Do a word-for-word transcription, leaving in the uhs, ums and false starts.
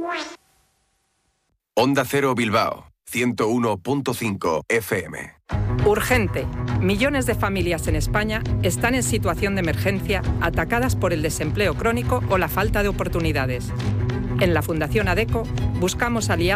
Onda Cero Bilbao, ciento uno punto cinco F M. Urgente. Millones de familias en España están en situación de emergencia, atacadas por el desempleo crónico o la falta de oportunidades. En la Fundación ADECO buscamos aliados